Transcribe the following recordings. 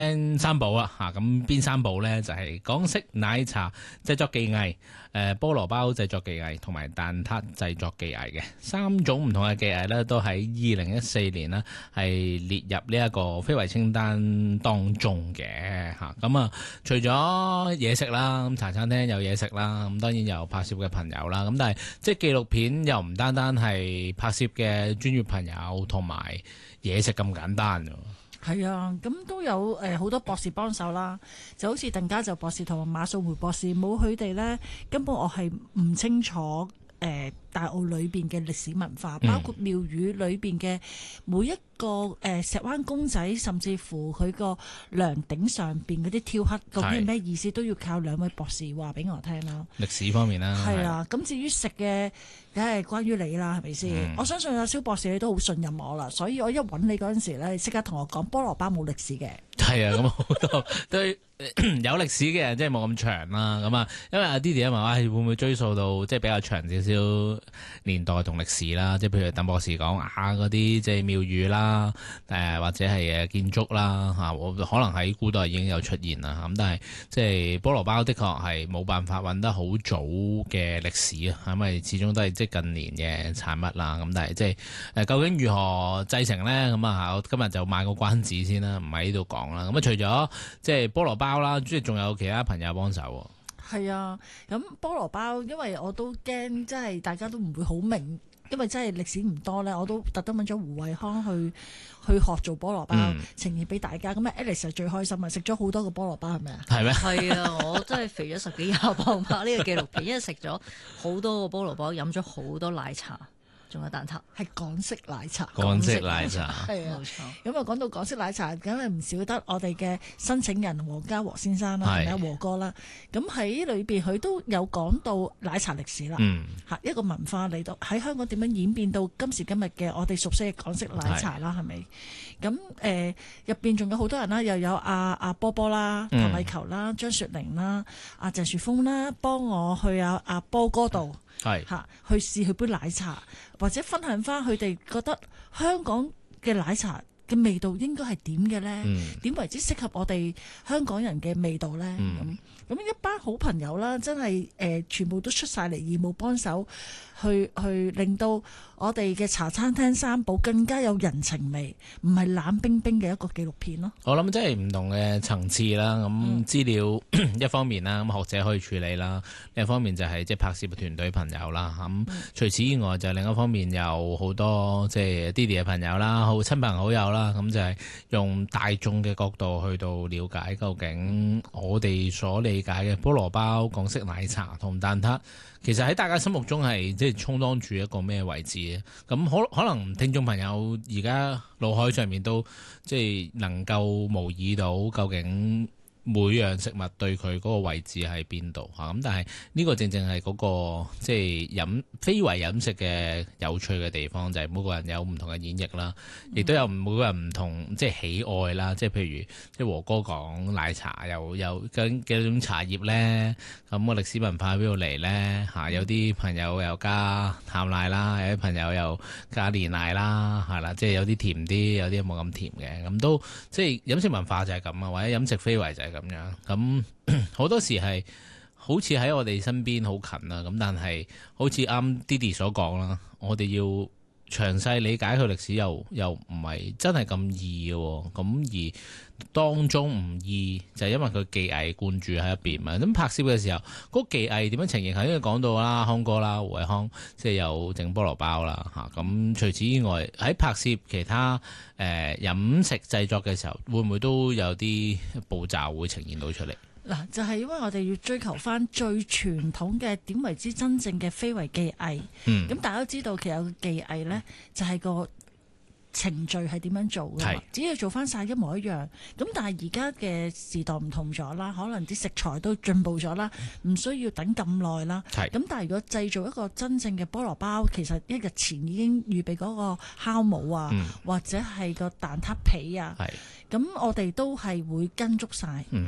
三寶啊嚇，咁邊三寶呢？就係港式奶茶製作技藝、菠蘿包製作技藝同埋蛋撻製作技藝嘅三種唔同嘅技藝呢，都喺2014年呢係列入呢一個非遺清單當中嘅嚇。咁啊，除咗嘢食啦，咁茶餐廳有嘢食啦，咁當然有拍攝嘅朋友啦。咁但係即係紀錄片又唔單單係拍攝嘅專業朋友同埋嘢食咁簡單喎。 係啊，咁都有好多博士幫手啦，就好似鄧家就博士同馬素梅博士，冇佢哋呢，根本我係唔清楚大澳裏邊嘅歷史文化，包括廟宇裏邊嘅每一個石灣公仔，甚至乎佢個梁頂上邊嗰啲雕刻，究竟係咩意思，都要靠兩位博士話俾我聽啦。 歷史方面啦， 係啊，咁至於食嘅，梗係關於你啦，係咪先？我相信阿蕭博士你都好信任我啦，所以我一揾你嗰陣時咧，即刻同我講菠蘿包冇歷史嘅。 係啊，咁好多都有歷史嘅，即係冇咁長啦。咁啊，因為阿 Didi 問話會唔會追溯到即係比較長少少年代同歷史啦，即係譬如鄧博士講嗰啲即係廟宇啦，或者係建築啦嚇，可能喺古代已經有出現啦。咁但係即係菠蘿包的確係冇辦法揾得好早嘅歷史啊，因為始終都係即係近年嘅產物啦。咁但係即係究竟如何製成咧？咁啊，我今日就賣個關子先啦，唔喺呢度講啦。咁啊，除咗即係菠蘿包啦，即係仲有其他朋友幫手。 係啊，咁菠蘿包，因為我都驚，即係大家都唔會好明，因為真係歷史唔多咧，我都特登揾咗胡慧康去學做菠蘿包，呈現俾大家。咁啊 Alice 係最開心啊，食咗好多個菠蘿包係咪啊？ 係咩？ 係啊，我真係肥咗10幾20磅拍呢個紀錄片，因為食咗好多個菠蘿包，飲咗好多奶茶。仲有蛋撻， 係港式奶茶。 港式奶茶係啊， 冇錯。 咁啊，講到港式奶茶，梗係唔少得我哋嘅申請人黃家和先生啦，係咪啊，和哥啦？咁喺裏邊佢都有講到奶茶歷史啦，嚇一個文化嚟到喺香港點樣演變到今時今日嘅我哋熟悉嘅港式奶茶啦，係咪？咁入邊仲有好多人啦，又有阿波波啦、譚麗球啦、張雪玲啦、阿鄭樹峰啦，幫我去阿波哥度。係嚇，去試佢杯奶茶，或者分享翻佢哋覺得香港嘅奶茶嘅味道應該係點嘅咧？點為之適合我哋香港人嘅味道咧？咁一班好朋友啦，真係全部都出晒嚟義務幫手，去令到我哋嘅茶餐廳三寶更加有人情味，唔係冷冰冰嘅一個紀錄片咯。 我諗即係唔同嘅層次啦，咁資料一方面啦，咁學者可以處理啦；另一方面就係即係拍攝嘅團隊朋友啦。咁除此以外，就另一方面有好多即係 Didi 嘅朋友啦，好親朋好友啦，咁就係用大眾嘅角度去到了解究竟我哋所理解嘅菠蘿包、港式奶茶同蛋撻，其實喺大家心目中係即係充當住一個咩位置嘅？咁可能聽眾朋友而家腦海上面都即係能夠模擬到究竟每樣食物對佢嗰個位置喺邊度嚇？咁但係呢個正正係嗰個即係非遺飲食嘅有趣嘅地方，就係每個人有唔同嘅演繹啦，亦都有每個人唔同即係喜愛啦。即係譬如即係和哥講奶茶又有幾種茶葉咧，咁個歷史文化喺邊度嚟咧嚇？有啲朋友又加淡奶啦，有啲朋友又加煉奶啦，係啦，即係有啲甜啲，有啲冇咁甜嘅，咁都即係飲食文化就係咁啊，或者飲食非遺就係咁樣，咁好多時係好似喺我哋身邊好近啦，咁但係好似啱 Didi 所講啦，我哋要詳細理解佢歷史又唔係真係咁易嘅，咁而當中唔易就係因為佢技藝灌注喺入邊嘛。咁拍攝嘅時候，嗰技藝點樣呈現？頭先講到啦，康哥啦，胡偉康即係有整菠蘿包啦嚇。咁除此以外，喺拍攝其他飲食製作嘅時候，會唔會都有啲步驟會呈現到出嚟？ 嗱，就係因為我哋要追求翻最傳統嘅點為之真正嘅非遺技藝。咁大家都知道，其實有個技藝呢，就係個程序係點樣做嘅，只要做翻晒一模一樣。咁但係而家嘅時代唔同咗啦，可能啲食材都進步咗啦，唔需要等咁耐啦。咁但係如果製造一個真正嘅菠蘿包，其實一日前已經預備嗰個酵母啊，或者係個蛋撻皮啊，咁我哋都係會跟足晒。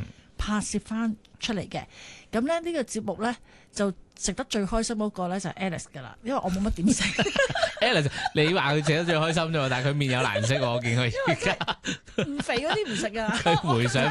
拍攝翻出嚟嘅。咁咧呢個節目咧就食得最開心嗰個咧就係 Alice 噶啦，因為我冇乜點食。 Alice， 你話佢食得最開心啫喎，但係佢面有難色喎，我見佢而家唔肥嗰啲唔食啊。 佢回想